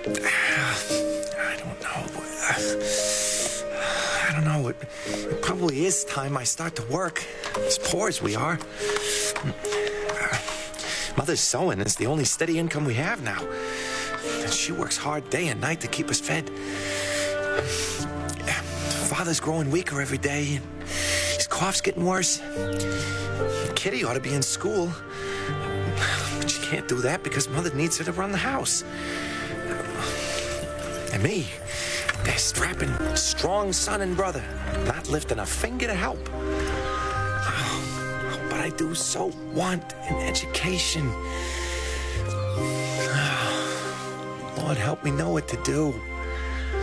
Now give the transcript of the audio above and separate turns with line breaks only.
I don't know. I don't know. It probably is time I start to work. As poor as we are. Mother's sewing is the only steady income we have now. And she works hard day and night to keep us fed. Father's growing weaker every day. His cough's getting worse. Kitty ought to be in school. But she can't do that because Mother needs her to run the house. And me, their strapping, strong son and brother, not lifting a finger to help. But I do so want an education. Lord, help me know what to do.